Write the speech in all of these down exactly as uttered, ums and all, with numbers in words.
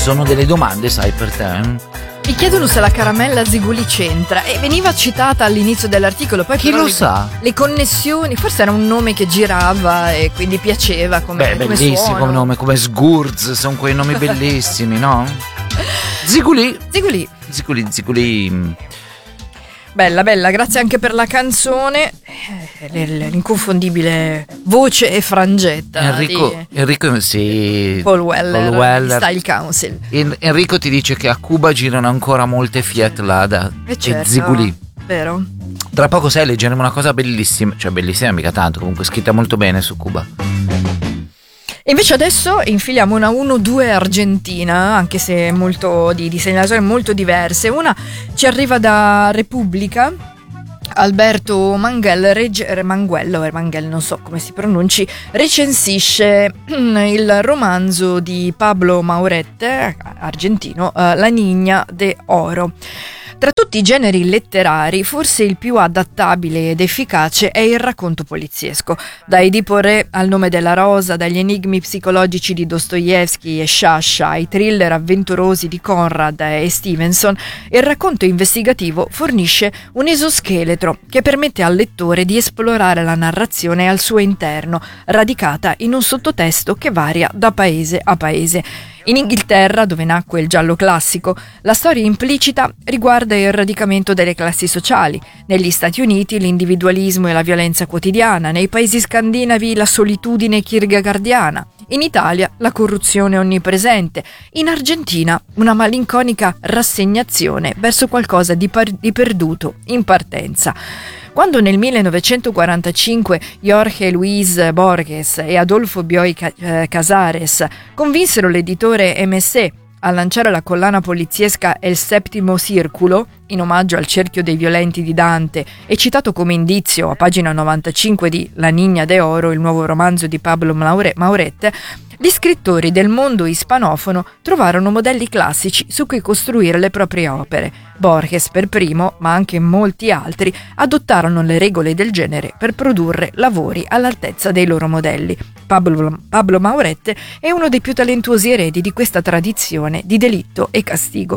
sono delle domande, sai, per te. Mi chiedono se la caramella Ziguli c'entra e veniva citata all'inizio dell'articolo, poi chi però lo le, sa? Le connessioni, forse era un nome che girava e quindi piaceva come, Beh, come bellissimo suono. come nome, come Sgurz, sono quei nomi bellissimi, no? Ziguli. Ziguli. Ziguli, Ziguli. Bella, bella, grazie anche per la canzone, eh, l'inconfondibile voce e frangetta Enrico, di Enrico sì, Paul Weller, Paul Weller. Style Council. En- Enrico ti dice che a Cuba girano ancora molte Fiat Lada E certo, e Ziguli. vero. Tra poco sai, leggeremo una cosa bellissima, cioè bellissima mica tanto, comunque scritta molto bene su Cuba. E invece adesso infiliamo una uno due argentina, anche se molto di, di segnalazioni molto diverse. Una ci arriva da Repubblica. Alberto Manguel, reg- Manguello, Manguel, non so come si pronunci, recensisce il romanzo di Pablo Maurette, argentino, uh, La Niña de Oro. Tra tutti i generi letterari, forse il più adattabile ed efficace è il racconto poliziesco. Da Edipo Re al Nome della Rosa, dagli enigmi psicologici di Dostoevsky e Sciascia ai thriller avventurosi di Conrad e Stevenson, il racconto investigativo fornisce un esoscheletro che permette al lettore di esplorare la narrazione al suo interno, radicata in un sottotesto che varia da paese a paese. In Inghilterra, dove nacque il giallo classico, la storia implicita riguarda il radicamento delle classi sociali. Negli Stati Uniti l'individualismo e la violenza quotidiana, nei paesi scandinavi la solitudine kierkegaardiana, in Italia la corruzione onnipresente, in Argentina una malinconica rassegnazione verso qualcosa di, par- di perduto in partenza. Quando nel millenovecentoquarantacinque Jorge Luis Borges e Adolfo Bioy Casares convinsero l'editore M S E a lanciare la collana poliziesca El Séptimo Círculo, in omaggio al cerchio dei violenti di Dante e citato come indizio a pagina novantacinque di La Niña de Oro, il nuovo romanzo di Pablo Maurette, gli scrittori del mondo ispanofono trovarono modelli classici su cui costruire le proprie opere. Borges per primo, ma anche molti altri, adottarono le regole del genere per produrre lavori all'altezza dei loro modelli. Pablo, Pablo Maurette è uno dei più talentuosi eredi di questa tradizione di delitto e castigo.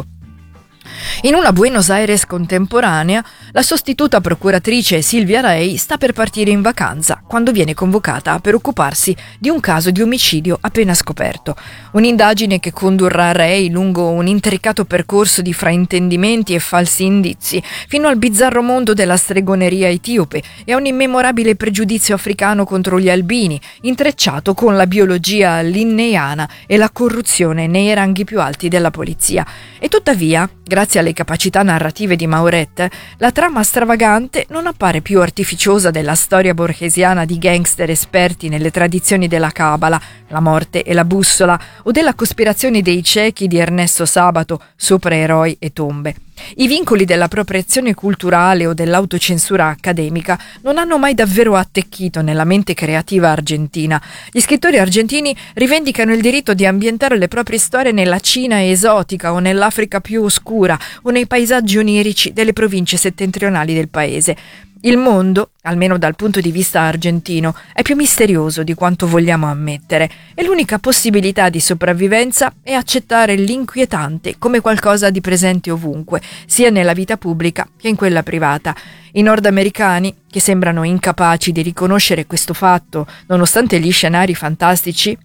In una Buenos Aires contemporanea, la sostituta procuratrice Silvia Rey sta per partire in vacanza quando viene convocata per occuparsi di un caso di omicidio appena scoperto. Un'indagine che condurrà Rey lungo un intricato percorso di fraintendimenti e falsi indizi, fino al bizzarro mondo della stregoneria etiope e a un immemorabile pregiudizio africano contro gli albini, intrecciato con la biologia linneana e la corruzione nei ranghi più alti della polizia. E tuttavia, grazie alle capacità narrative di Maurette, la trama stravagante non appare più artificiosa della storia borghesiana di gangster esperti nelle tradizioni della Cabala, La morte e la bussola, o della cospirazione dei ciechi di Ernesto Sabato sopra eroi e tombe. I vincoli dell'appropriazione culturale o dell'autocensura accademica non hanno mai davvero attecchito nella mente creativa argentina. Gli scrittori argentini rivendicano il diritto di ambientare le proprie storie nella Cina esotica o nell'Africa più oscura o nei paesaggi onirici delle province settentrionali del paese. Il mondo, almeno dal punto di vista argentino, è più misterioso di quanto vogliamo ammettere e l'unica possibilità di sopravvivenza è accettare l'inquietante come qualcosa di presente ovunque, sia nella vita pubblica che in quella privata. I nordamericani, che sembrano incapaci di riconoscere questo fatto nonostante gli scenari fantastici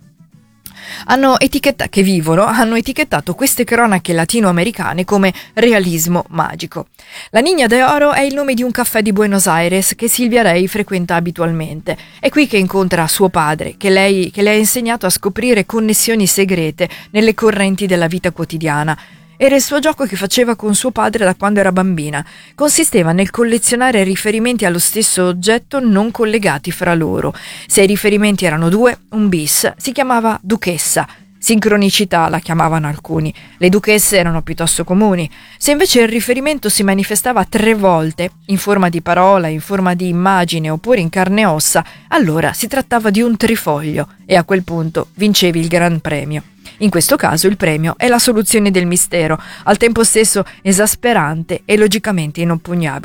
hanno etichetta- che vivono, hanno etichettato queste cronache latinoamericane come realismo magico. La Niña de Oro è il nome di un caffè di Buenos Aires che Silvia Rey frequenta abitualmente. È qui che incontra suo padre, che lei che le ha insegnato a scoprire connessioni segrete nelle correnti della vita quotidiana. Era il suo gioco che faceva con suo padre da quando era bambina. Consisteva nel collezionare riferimenti allo stesso oggetto non collegati fra loro. Se i riferimenti erano due, un bis si chiamava duchessa. Sincronicità la chiamavano alcuni. Le duchesse erano piuttosto comuni. Se invece il riferimento si manifestava tre volte, in forma di parola, in forma di immagine oppure in carne e ossa, allora si trattava di un trifoglio e a quel punto vincevi il gran premio. In questo caso il premio è la soluzione del mistero, al tempo stesso esasperante e logicamente inoppugnabile.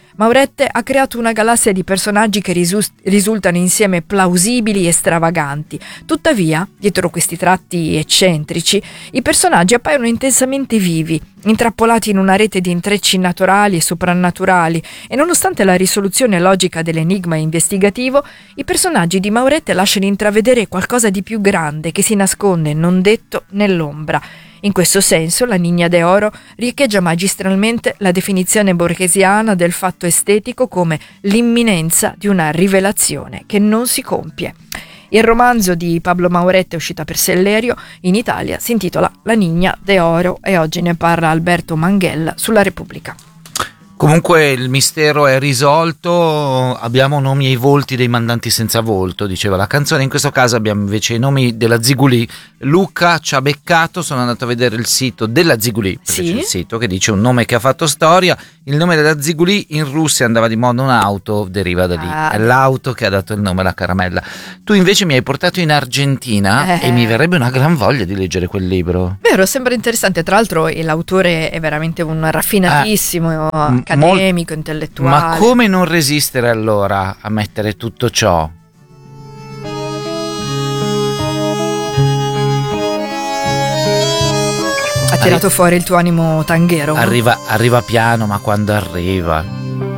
Maurette ha creato una galassia di personaggi che risus- risultano insieme plausibili e stravaganti. Tuttavia, dietro questi tratti eccentrici, i personaggi appaiono intensamente vivi, intrappolati in una rete di intrecci naturali e soprannaturali, e nonostante la risoluzione logica dell'enigma investigativo, i personaggi di Maurette lasciano intravedere qualcosa di più grande che si nasconde non detto nell'ombra. In questo senso, la Niña de Oro riecheggia magistralmente la definizione borghesiana del fatto estetico come l'imminenza di una rivelazione che non si compie. Il romanzo di Pablo Maurette, uscita per Sellerio, in Italia si intitola La Niña de Oro e oggi ne parla Alberto Manghella sulla Repubblica. Comunque il mistero è risolto, abbiamo nomi e i volti dei mandanti senza volto, diceva la canzone. In questo caso abbiamo invece i nomi della Zigulì. Luca ci ha beccato, sono andato a vedere il sito della Zigulì, perché sì? c'è il sito che dice un nome che ha fatto storia. Il nome della Zigulì in Russia andava di moda un'auto, deriva da lì, ah. è l'auto che ha dato il nome alla caramella. Tu invece mi hai portato in Argentina eh. e mi verrebbe una gran voglia di leggere quel libro. Vero, sembra interessante, tra l'altro l'autore è veramente un raffinatissimo, Ah. accademico, intellettuale. Ma come non resistere allora a mettere tutto ciò? Ha tirato fuori il tuo animo tanghero. Arriva, arriva piano, ma quando arriva